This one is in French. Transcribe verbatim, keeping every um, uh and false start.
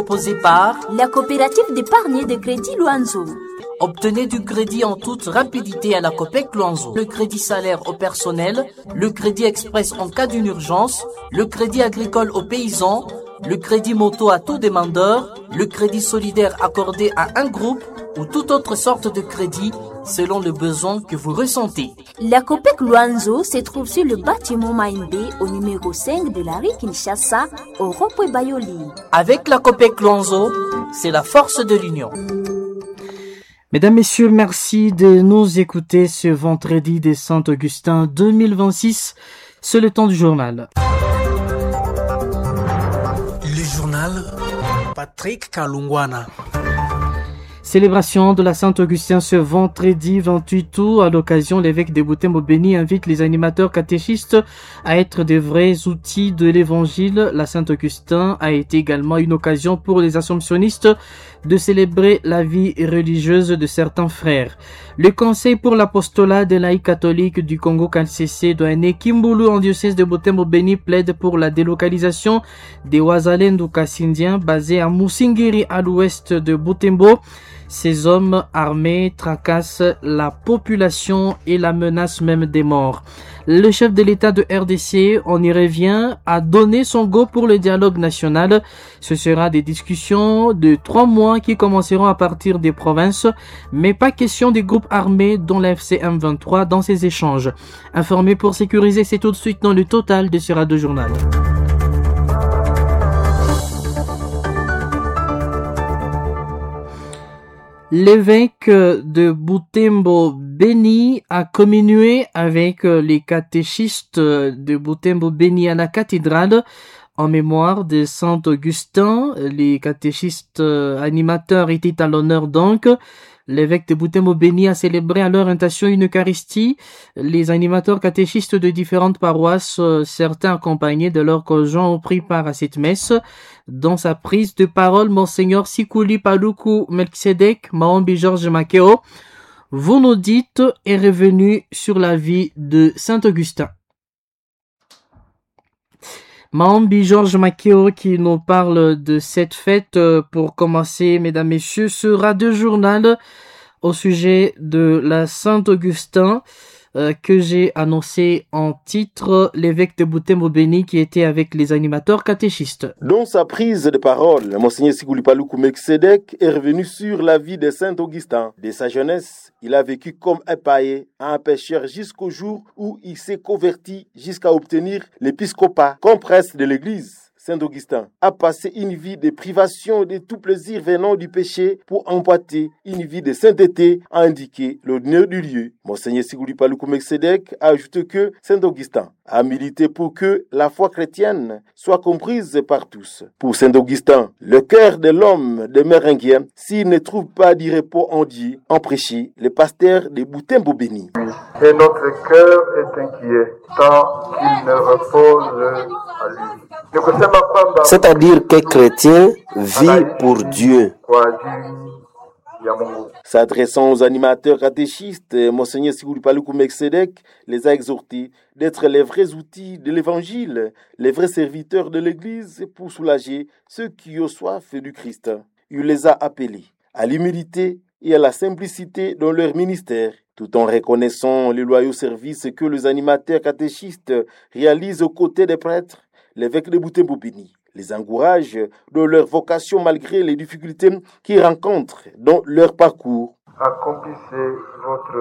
Proposé par la coopérative d'épargne et de crédit Luanzo. Obtenez du crédit en toute rapidité à la Copec Luanzo. Le crédit salaire au personnel, le crédit express en cas d'une urgence, le crédit agricole aux paysans, le crédit moto à tout demandeur, le crédit solidaire accordé à un groupe ou toute autre sorte de crédit selon le besoin que vous ressentez. La Copec Luanzo se trouve sur le bâtiment Maïmbé au numéro cinq de la rue Kinshasa au rond-point Bayoli. Avec la Copec Luanzo, c'est la force de l'union. Mesdames, Messieurs, merci de nous écouter ce vendredi de Saint-Augustin deux mille vingt-six. C'est le temps du journal. Le journal Patrick Kalungwana. Célébration de la Saint-Augustin ce vendredi vingt-huit août. À l'occasion, l'évêque de Butembo-Beni invite les animateurs catéchistes à être des vrais outils de l'évangile. La Saint-Augustin a été également une occasion pour les assomptionnistes de célébrer la vie religieuse de certains frères. Le Conseil pour l'apostolat des laïcs catholiques du Congo-K C C Douane Kimbulu en diocèse de Butembo-Beni plaide pour la délocalisation des Wazalendu Kassindiens basés à Musingiri à l'ouest de Butembo. Ces hommes armés tracassent la population et la menacent même des morts. Le chef de l'État de R D C, on y revient, a donné son go pour le dialogue national. Ce sera des discussions de trois mois qui commenceront à partir des provinces, mais pas question des groupes armés dont la F C M vingt-trois dans ces échanges. Informé pour sécuriser, c'est tout de suite dans le total de ce radio journal. L'évêque de Butembo-Beni a communié avec les catéchistes de Butembo-Beni à la cathédrale en mémoire de Saint-Augustin. Les catéchistes animateurs étaient à l'honneur donc. L'évêque de Butembo-Beni a célébré à leur intention une Eucharistie. Les animateurs catéchistes de différentes paroisses, certains accompagnés de leurs conjoints, ont pris part à cette messe. Dans sa prise de parole, Monseigneur Sikuli Paluku Melkisedek Maombi Georges Makeo, vous nous dites, est revenu sur la vie de Saint-Augustin. Maombi Georges Makeo qui nous parle de cette fête pour commencer, mesdames, messieurs, ce radio journal au sujet de la Saint-Augustin euh, que j'ai annoncé en titre, l'évêque de Butembo-Beni qui était avec les animateurs catéchistes. Dans sa prise de parole, Monseigneur Sikuli Paluku Melkisedek est revenu sur la vie de Saint-Augustin. Dès sa jeunesse, il a vécu comme un païen, un pécheur jusqu'au jour où il s'est converti jusqu'à obtenir l'épiscopat comme prêtre de l'Église. Saint-Augustin a passé une vie de privation de tout plaisir venant du péché pour emboîter une vie de sainteté, a indiqué l'honneur du lieu. Monseigneur Sikuli Paluku Melkisedek a ajouté que Saint-Augustin a milité pour que la foi chrétienne soit comprise par tous. Pour Saint-Augustin, le cœur de l'homme demeure inquiet s'il ne trouve pas du repos en Dieu, en prêché le pasteur de Butembo-Beni. Et notre cœur est inquiet tant qu'il ne repose à lui. C'est-à-dire que chrétien vit pour Dieu. S'adressant aux animateurs catéchistes, Monseigneur Sikuli Paluku Melkisedek les a exhortés d'être les vrais outils de l'évangile, les vrais serviteurs de l'Église pour soulager ceux qui ont soif du Christ. Il les a appelés à l'humilité et à la simplicité dans leur ministère, tout en reconnaissant les loyaux services que les animateurs catéchistes réalisent aux côtés des prêtres. L'évêque de Butembo-Beni les encourage dans leur vocation malgré les difficultés qu'ils rencontrent dans leur parcours. Accomplissez votre